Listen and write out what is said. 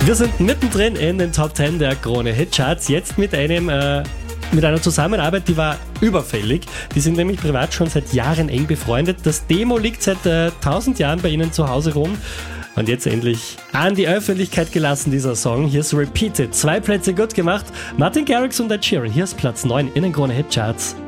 Wir sind mittendrin in den Top 10 der Krone Hitcharts. Jetzt mit einer Zusammenarbeit, die war überfällig. Die sind nämlich privat schon seit Jahren eng befreundet. Das Demo liegt seit 1000 Jahren bei ihnen zu Hause rum. Und jetzt endlich an die Öffentlichkeit gelassen, dieser Song. Hier ist Repeated. 2 Plätze gut gemacht. Martin Garrix und Ed Sheeran. Hier ist Platz 9 in den Krone Hitcharts.